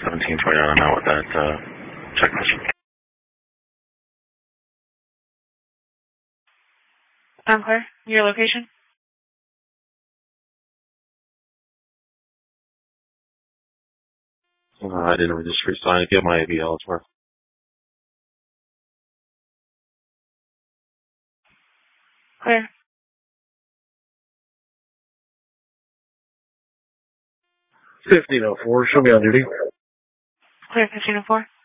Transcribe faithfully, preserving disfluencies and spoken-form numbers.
seventeen twenty-nine, I'm out with that uh, check mission. I'm clear. Your location? Uh, I didn't read the street sign. Get my A B L, it's worth. Clear. fifteen oh four, show me on duty. Clear fifteen oh four.